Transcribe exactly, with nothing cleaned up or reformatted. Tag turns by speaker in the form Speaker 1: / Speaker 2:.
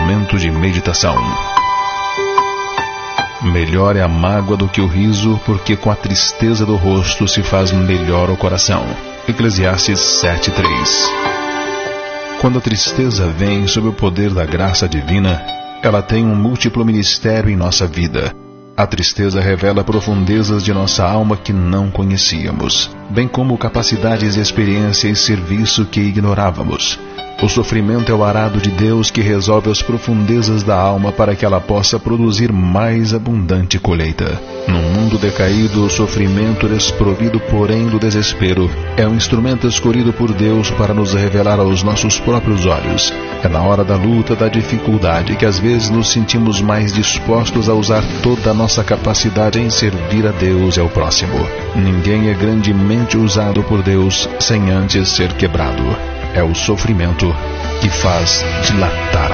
Speaker 1: momento de meditação. Melhor é a mágoa do que o riso, porque com a tristeza do rosto se faz melhor o coração. Eclesiastes sete, três. Quando a tristeza vem sob o poder da graça divina, ela tem um múltiplo ministério em nossa vida. A tristeza revela profundezas de nossa alma que não conhecíamos, bem como capacidades, experiência e serviço que ignorávamos. O sofrimento é o arado de Deus que resolve as profundezas da alma para que ela possa produzir mais abundante colheita. Num mundo decaído, o sofrimento, desprovido porém do desespero, é um instrumento escolhido por Deus para nos revelar aos nossos próprios olhos. É na hora da luta, da dificuldade, que às vezes nos sentimos mais dispostos a usar toda a nossa capacidade em servir a Deus e ao próximo. Ninguém é grandemente usado por Deus sem antes ser quebrado. É o sofrimento que faz dilatar